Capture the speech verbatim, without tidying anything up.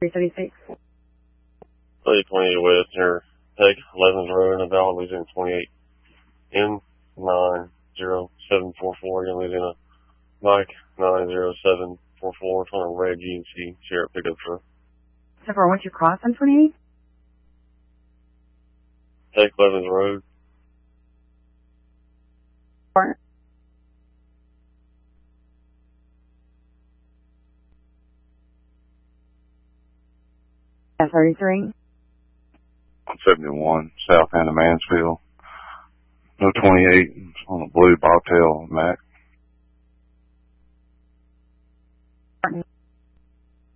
three thirty-six. three twenty West near Peg eleventh Road in Avella, Louisiana twenty-eight. N nine zero seven four four, Young Louisiana. Mike nine zero seven four four, on a red G M C Sierra pickup truck. So far, once you cross on twenty-eight? Peg eleventh Road. Or thirty-three. one seventy-one, south end of Mansfield. No twenty-eight on a blue bobtail Mac. Martin.